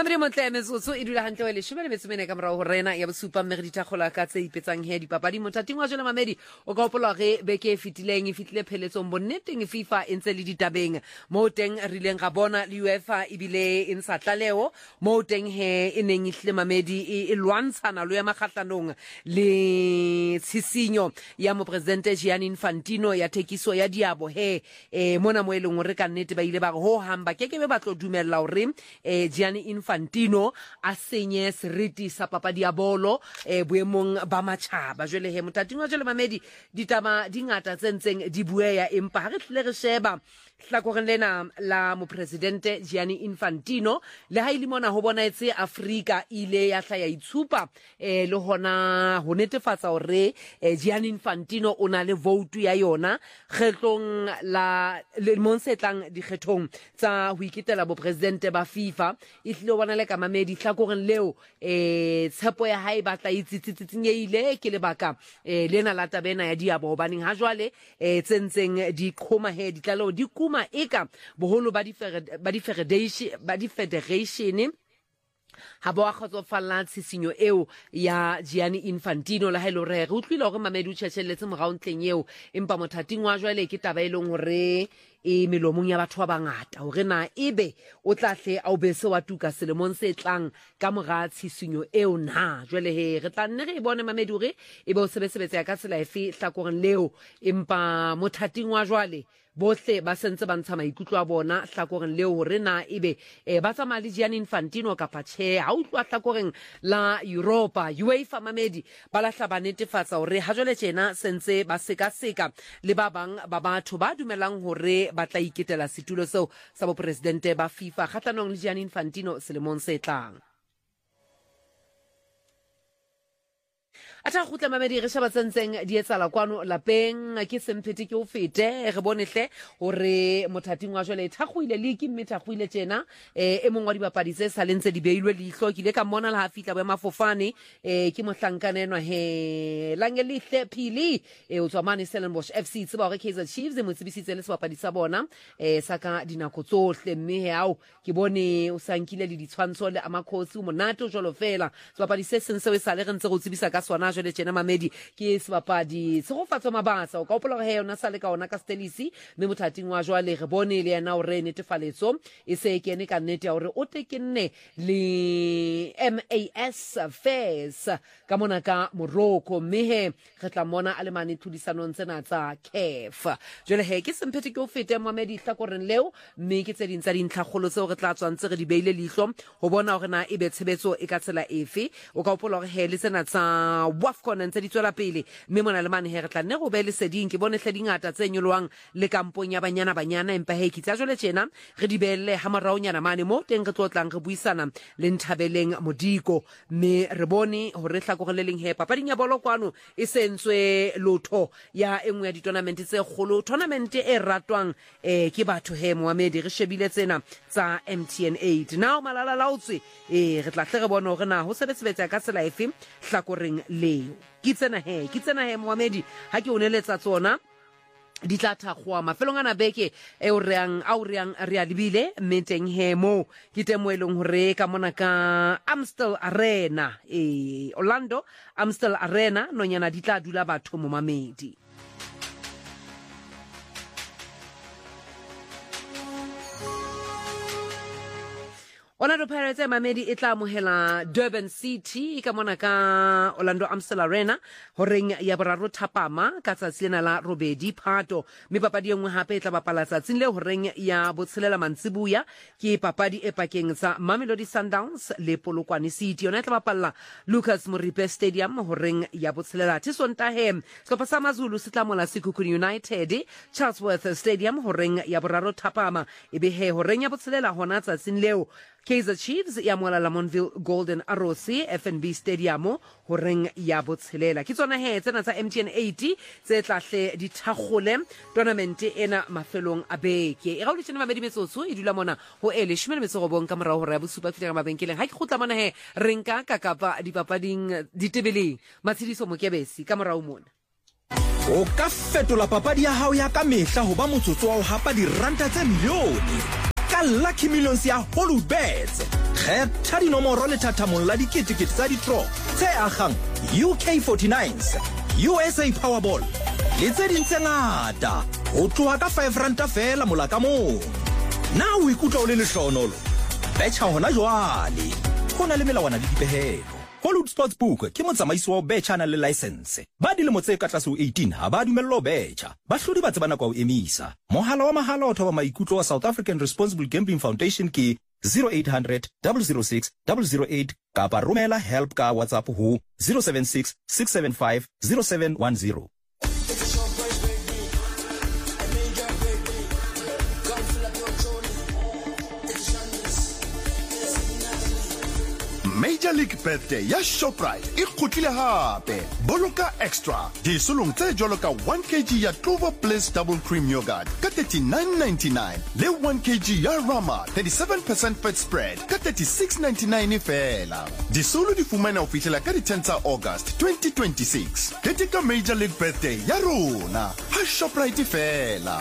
Mamedi motle metsotso e dula hantle le shebele metsomene ka morao ho rena ya bosupa mme re dithagola ka tse ipetsang he dipapadi mothating wa jole Mamedi o ka hopola ge beke fitileng e fitile pheletsong bonneteng FIFA e ntse le ditabeng mo teng rileng ga bona le UEFA ibile e ntsha tlaleo mo teng he e neng ihle Mamedi e lwantshana lo ya makgatlanong le tshisinyo ya mo president Gianni Infantino ya thekiso ya diabo he mona mo eleng re ka nnete ba ile ba ho hamba ke be ba tlo dumella hore Gianni Infantino a senye seriti sa papadi ya bolo boemong ba matjhaba jwale he motating wa jole Mamedi ditaba dingata tsentseng di bueya empa ha re hle re sheba hlakoreng lena la mo president Gianni Infantino le ha ile mona ho bona etse Afrika ile ya hla ya itshupa le hona ho netefatsa hore Gianni Infantino o na le vote ya yona kgetlong la le monsetlang di kgethong tsa ho iketela bo president ba FIFA ihlile bona le ka Mamedi hlakoreng leo tshepo ya hae ba tla itsitsitsinyeile ke lebaka lena la tabena ya diabo hobaneng ha jwale tsentseng di khoma he ditlalo di kuma eka boholo ba di federation ha bo a kgotsofalla tshisinyo eo ya Gianni Infantino la haelo re utlwile hore Mamedi o tshetsheletse moraontleng eo empa mothating wa jwale ke taba eleng hore e melomong ya batho ba bangata hore na ebe o tla hle a obese wa tuka selemong se tlang ka mora tshisinyo eo na jwale he re tla nne re bone Mamedi hore ebe o sebesebetsa ya ka tsela efe hlakoreng leo empa mothating wa jwale bohle ba sentse ba ntsha maikutlo a bona hlakoreng leo hore na ebe ba tsamaya le Gianni Infantino kapa tjhe ha utlwa hlakoreng la Europa UEFA Mamedi ba lahla ba netefatsa hore ha jwale tjena sentse ba seka le ba bang ba batho ba dumelang hore ba tla iketela setulo seo sa bo presidente ba FIFA kgatlanong le Gianni Infantino selemong se tlang. Ata khutla Mamedi re shaba tsentseng di etsala kwano lapeng ke sempete ke o fete re bonehle hore mothating wa jwale thakhuile le ke methakhuile tjena e mongwa di bapadi tse salentse di beilwe leihlo ke le ka mona la ha fitla ba mafofane ke mohlankanenwa he langelihle phili o tswa mane Stellenbosch FC tseba hore Kaizer Chiefs mo tsebisitse le sebapadi sa bona saka dinako tsohle mme he ao ke bone o sankile le ditshwantsho le amakhosi monate jolo fela sebapadi se sense we sale re ntse go tsebisa ka sona jwale tjena Mamedi ke sebapadi se go fatswa mabasa o ka hopola he yona sale ka ona ka Stelisi mme mothating wa jwale re bone le yena o re netefaletso e se kene ka nnete ya hore o tekenne le MAS Affairs ka mona ka Morocco mme he re tla mona a le mane thudisanong tsena tsa CAF jwale he ke sempete ke o fete Mamedi hlakoreng leo mme ke tse ding tsa dintlhakgolo tseo re tla tswantse re di beile leihlo ho bona hore na ebe tshebetso e ka tsela efe o ka hopola hore he le tsena tsa WAFCON ntse di tswela pele mme mona le mane he re tla nne go be le seding ke bone hle dingata tse nyolwang le kampong ya banyana empa he kitsa jole tjena re di belle ha maraonyana mane mo teng re tlotlang re buisana le Nthabeleng Modiko mme re bone hore hlakoreleng he papading ya bolo kwano e sentswe lotho ya engwe ya di-tournament tse kgolo tournament e ratwang ke batho he Mamedi re shebile tsena tsa MTN 8 now malala lautswe re tla hle re bone hore na ho sebetsa ka tsela efe hlakoreng leo ke tsena he Mamedi ha ke oneletsa tsona di tla thakgwa mafelong ana beke e o reang re a lebile meteng he mo ke temo eleng hore ka mona ka Amstel Arena Orlando Amstel Arena nonyana di tla dula batho mo Mamedi. Orlando Pirates Mamedi e tla amohela Durban City ka mona ka Orlando Amstel Arena horeng ya boraro thapama ka tsatsi lena la robedi Phato mme papadi engwe hape e tla bapala tsatsing le horeng ya botshelela mantsibuya ke papadi e pakeng tsa Mamelodi Sundowns le Polokwane City yona e tla bapalla Lucas Moripe Stadium horeng ya botshelela Tisontahe sehlopha sa Mazulu se tla mola Sekhukhune United Chatsworth Stadium horeng ya boraro thapama ebe he horeng ya botshelela hona tsatsing leo Kaizer Chiefs ya mola Lamontville Golden Arrows FNB Stadium horeng ya botshelela ke tsona he tsena tsa MTN 8 tse tlahle di thakgole tournament ena mafelong a beke e gauli tsena Mamedi metsotso e dula mona ho ele shimela metsorobong ka morao hore ya bosupa fitla ka mabenkeleng ha ke khutla mona he renka ka kapa dipapading ditebeleng matshidiso mokebesi ka morao mona o ka fetola papadi ya hao ya ka mehla ho ba motsotso wa ho hapa diranta tse milione ka Lucky Millions ya Hollywood Bets. kgetha dinomoro le thathamong la diketekete tsa ditro tse agang UK49s, USA Powerball le tse ding tse ngata ho tloha ka 5 ranta fela mola ka mong. Na o ikutlwa o le lehlohonolo? Betjha hona jwale. Ho na le melawana le dipehelo. Hollywood Sportsbook ke motsamaisi wa betjha na le license. Ba dilemo tse ka tlase ho 18 ha ba dumellwa ho betjha. Bahlodi ba tsebana kwa ho emisa. Mohala wa mahala o thoba maikutlo wa South African Responsible Gambling Foundation ke 0800 006 008 kapa romela help ka WhatsApp ho 076 675 0710. Major League Birthday ya Shoprite e kgutlile hape. Boloka extra disolong tse jwalo ka 1 kg ya Clover Bliss Double Cream Yogurt ka 39.99 le 1 kg ya Rama 37% fat spread ka 36.99 fela. Disolo di fumana ho fihlela ka di 10 tsa August 2026. Keteka Major League Birthday ya rona ha Shoprite fela.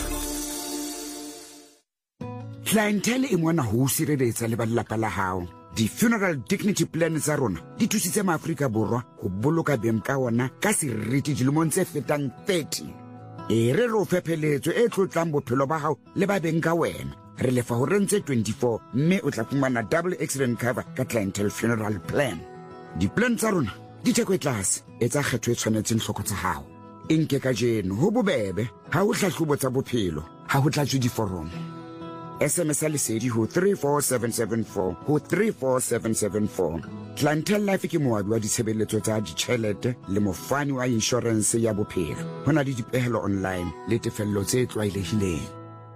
Clientele e mona ho sireletsa le balelapa la hao. Di funeral dignity plan tsa rona di thusitse maAfrika Borwa ho boloka beng ka ona ka seriti dilemong tse fetang 30. Re re o fepheletso e tlotlang bophelo ba hao le ba beng ka wena. Re lefa ho rentse 24 mme o tla fumana double accident cover ka clientele funeral plan. Di plan tsa rona di theko e tlase, etsa kgetho e tshwanetseng hloko tsa hao. Enke ka jeno ho bobebe, ha o hlahlobo tsa bophelo, ha ho tlatswe diforomo. SMS lesedi ho 34774 ho 34774. Clientele Life ke moabi wa ditshebeletso tsa ditjhelete le mofani wa insurance ya bophelo. Hona le dipehelo online le tefello tse tlwaelehileng.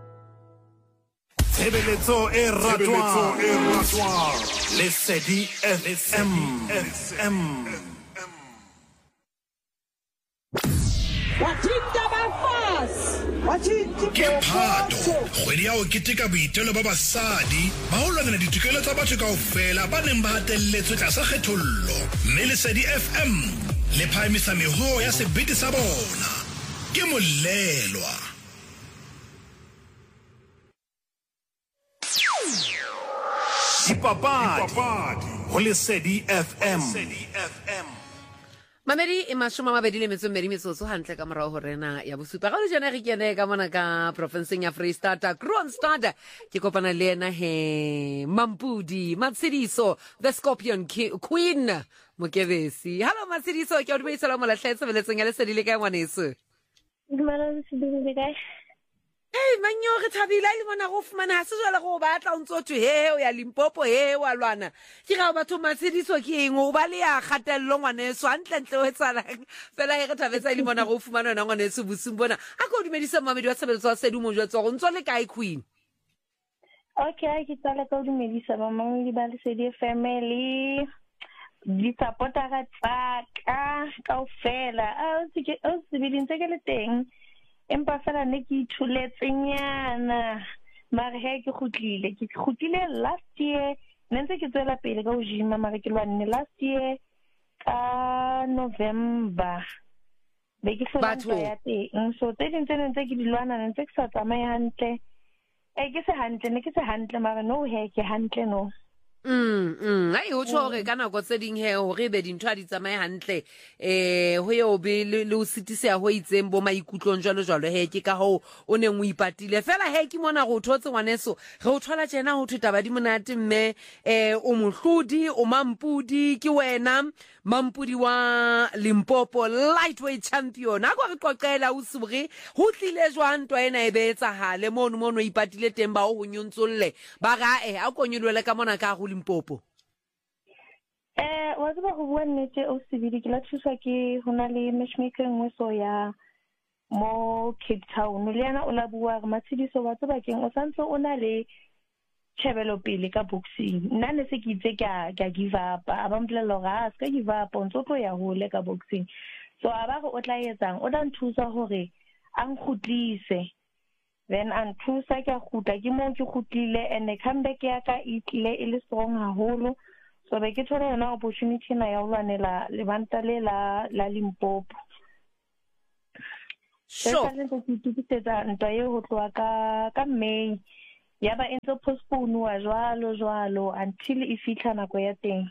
Tshebeletso e ratwa Lesedi FM. Ke Phato kgwedi ya ho keteka boitelo ba basadi ba ho lwanela ditokelo tsa batho kaofela ba neng ba hatelletswe tlasa kgethollo, mme Lesedi FM le phahamisa meho ya sebete sa bona. Ke molelwa dipapadi ho Lesedi FM. Mamedi e mashoma mabedi le metsommedi metsotso hantle ka morao ho rena ya bosupa. Ga le jana re kene ka mona ka provinceng ya Freystata, Kroonstad. Ke kopana le ena he Mampudi Matshidiso, the Scorpion Queen Mokebesi. Hello Matshidiso, ke o dumedisa la mola tlhaetse beletseng ya Lesedi le kae ngwaneso? Dumela Lesedi le kae? Manyo re thabile le bona go fumana ha se jwale go batla o ntso thwe he o ya Limpopo he wa lwana. Ke ga batho Matshidiso ke eng o ba le ya kgatello ngwaneso hantle o etsalang fela re thabetsa le bona go fumana yona ngwaneso bosung bona. A go dumedisa mamedi wa tshebeletso wa Sedi mo jwetso go ntso le kae Queen? Okay, ke tsala ka dumedisa mamedi ba Lesedi family di supportera tsa kaofela a se bileng tse ke le teng. Empa fela ne ke ithuletsenyana mare he ke khutlile last year ne ntse ke tswela pele ka ho jima mare ke lwanne last year ka November be ke hlola ya teng so tse ding tse ntse ke di lwana ntse ke sa tsamaya hantle ke se hantle mare no he ke hantle no. Ai ho tshore ka nako tse ding he hore be dintho a di tsamaye hantle ho ye o be le o sitise ho itseng bo maikutlong jwalo he ke ka ho o neng o ipatile fela he ke mona go thotse ngwaneso re o thola tjena ho thutaba di monate mme o mohlodi o Mampudi ke wena Mampudi wa Limpopo lightweight champion a go re qoqela o subri ho tlile jwang ntwa ena e betsa hale mono ipatile teng ba o nyontsolle ba ga a konyolwele ka mona ka go Limpopo. Wa tseba go bua nnete o sebedi ke la thusa ke hona le matchmaker nngwe so ya mo Cape Town le yana o la bua Matshidiso wa tseba keng o santse o na le tshebelo pele ka boxing nna ne se ke itse ka give up a ba mplelo ga ska give up o ntso tlo ya hole ka boxing so a ba go o tla etsang o tla nthusa hore ang khutlise then an thusa ke khutla ke mo ke khutlile and comeback ya ka itle e le strong haholo so be ke thola yona opportunity na ya lwanela lebanta le la Limpopo. Sure. Ke tsetsa ntwa ye ho tloa ka May ya ba entse postpone jwalo until e fitla nako ya teng.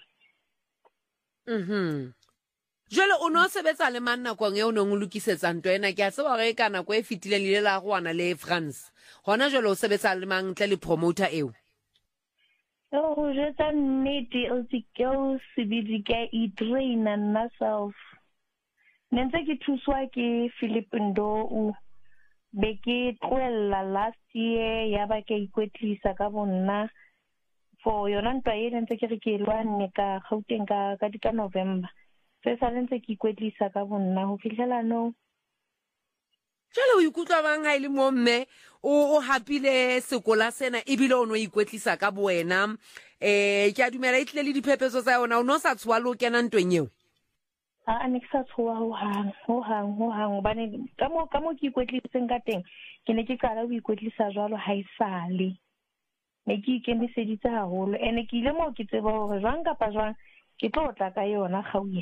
Jwale o no sebetsa le man nakong e o neng o lokisetsa ntwa ena ke a tseba gore ka nako e fetileng le la go ana le France gona jwale o sebetsa le mang ntle le promoter eo? Go jetsa nnete o sebedi ke trainer nna self. Ne ntse ke thuswa ke Philip Ndou be ke tloella last year ya ba ke ikwetlisa ka bonna for yona ntwa e ntse ke re ke lwane ka Gauteng ka November. Se sa ntse ke ikwetlisa ka bonna ho fihlela no. Jwale o ikutlwa bang ha ile mo mme o hapile sekola sena ebile o no ikwetlisa ka boena ke a dumela itle le diphephetso tsa yona o no sa tswa lo kena ntweng eo? A ne ke sa tswa ho hang bane ka mo ke ikwetliseng ka teng ke ne ke qala ho ikwetlisa jwalo ha isale ne ke ikemiseditse haholo ene ke ile mo ke tseba hore jwang kapa jwang ke tlo tla ka yona Gauteng.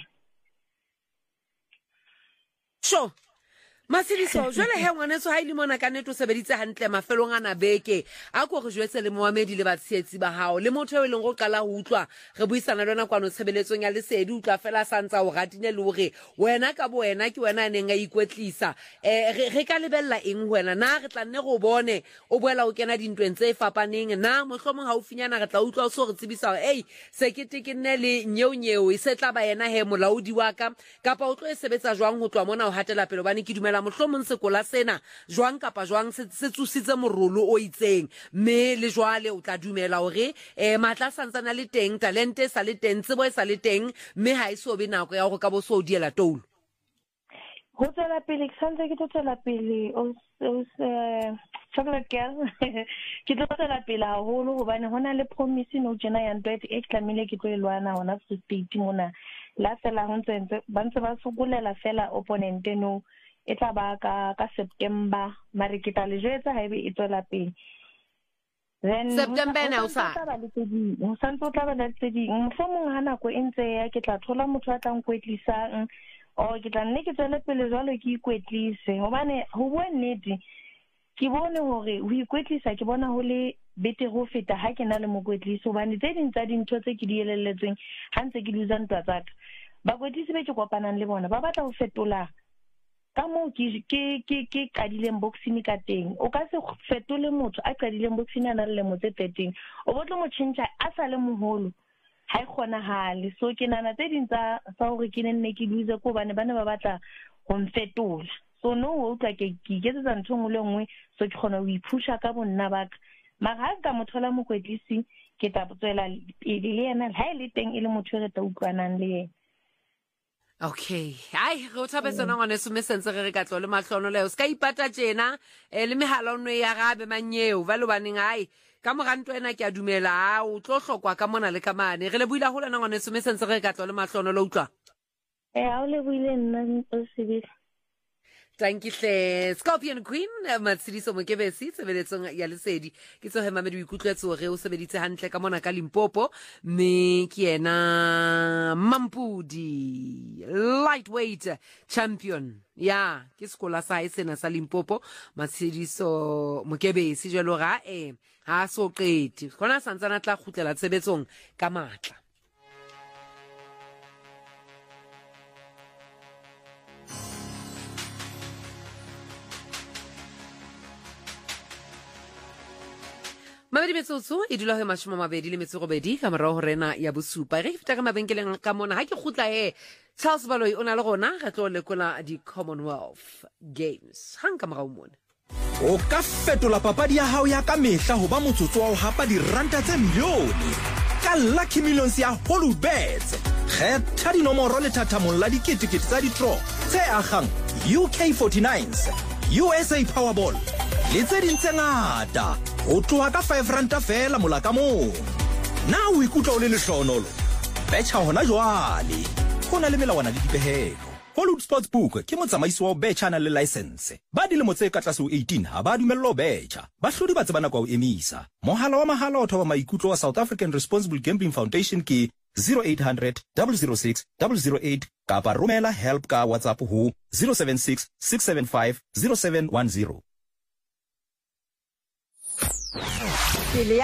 Sure. Masiliso jwale he ngwaneso ha ile mona ka neto sebeditse hantle mafelong ana beke a go re jwetse le Mohamedi le batshetsi ba hao le motho e leng go qala ho utlwa re buisana le yona kwano tshebeletsong ya lesedi utlwa fela santsa o ratine le hore wena ka bo wena ke wena neng a ikwetlisa re ka lebella eng wena na re tla nne go bone o boela o kena dintweng tse fapaneng na mohlomong ha o finyana re tla utlwa o so re tsebisa hore se ke nne le nyeo e se tla ba yena he molaodi wa ka o tlo e sebetsa jwang ho tlwa mona o hatela pele bane ke dumela mohlomong sekola sena jwang kapa jwang se tsusitse morolo o itseng me le jwale o tla dumela hore matla santsana le teng talente sa le teng tsebo sa le teng me ha iso be nako ya go ka bo so diela toulo ho tsela pele santse ke tsela pele chocolate girl ke tsela pele haholo hobane hona le promise no jena ya ntwe e tlamile ke tlo elwana hona state mona la fela ho ntse ba sokolela fela opponent no e tla ba ka September mare ke tla le jwetsa ha ebe e tswela pele then September na o sa tla ba le tsedi mfomong ha nako e ntse ya ke tla thola motho a tlang kwetlisang o ke tla nne ke tswele pele jwalo ke ikwetlise hobane ho bua nnete ke bone hore ho ikwetlisa ke bona ho le betere ho feta ha ke na le mokwetlisi hobane tse ding tsa dintho tse ke di elelletseng ha ntse ke luza ntwa tsaka bakwetlisi be ke kopanang le bona ba batla ho fetola ka mo ke qadileng boxing ka teng o ka se fetole motho a qadileng boxing ana le mo tse 13 o botlo mo change a sa le moholo ha ikgona hale so ke nana tse ding tsa hore ke nne ke lose ko bane ba batla go mfetola so no o tla ke getsa ntho ngwe le ngwe so ke khona o iphusha ka bonna ba ka mara ha ka mothola mokwetlisi ke tla botsela pele le yena ha ile teng ile motho re ta utlwanang le yena. Okay ai go thabetsa na ngwane se mesense re ka tlo le mahlono leo ska ipata tjena le mehala o nwe ya gabe manyeo ba lo baneng ai ka moranto ena ke a dumela o tlo hlokwa ka mona le ka mane re le buila ho lena ngwane se mesense re ka tlo le mahlono lo utlwa ha o le buile nna o sebile. Thank you Scorpion Queen Matshidiso Mokebesi sebeletsong ya lesedi ke tsohe Mamedi o ikutlwetse hore o sebeditse hantle ka mona ka Limpopo me ke ena Mampudi lightweight champion ya ke sekola sa sena sa Limpopo Matshidiso Mokebesi jalo ga ha so qeti khona santsana tla khutlela tshebetsong ka matla. Mamedi metsotso e dula ho mashoma mabedi le metso robedi ka morao ho rena ya bosupa re feta ka mabenkeleng ka mona ha ke khutla Charles Baloi o na le gona ga tlo lekola di Commonwealth Games hang ka morao mona o ka fetola papadi ya hao ya ka mehla ho ba motsotso wa ho hapa diranta tse milione ka Lucky Millions ya Hollywoodbets kgetha dinomoro le thathamong la diketekete tsa di-draw tse agang UK49s USA Powerball le tse ding tse ngata o tloha ka R5 fela mola ka mong na o ikutlwa o le lehlonolo betcha hona jwale go na le melawana le dipehelo. Hollywood Sportsbook ke motsamaisi wa betcha na le license ba dilemo tse ka tlase ho 18 ha ba dumellwa betcha ba hlodi ba tsebana kwa o emisa mohala wa mahala o thoba maikutlo wa South African Responsible Gambling Foundation ke 0800 006 008 kapa romela help ka WhatsApp ho 076 675 0710. pele ya